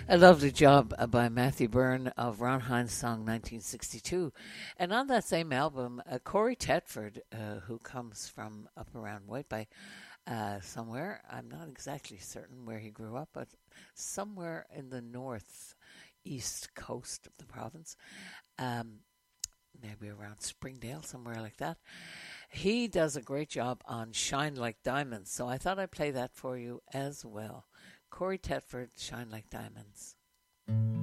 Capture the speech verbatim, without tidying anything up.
A lovely job uh, by Matthew Byrne of Ron Hines' song nineteen sixty-two. And on that same album, uh, Corey Tetford, uh, who comes from up around Whiteby uh, somewhere, I'm not exactly certain where he grew up, but somewhere in the north east coast of the province, um, maybe around Springdale, somewhere like that. He does a great job on Shine Like Diamonds, so I thought I'd play that for you as well. Corey Tetford, Shine Like Diamonds.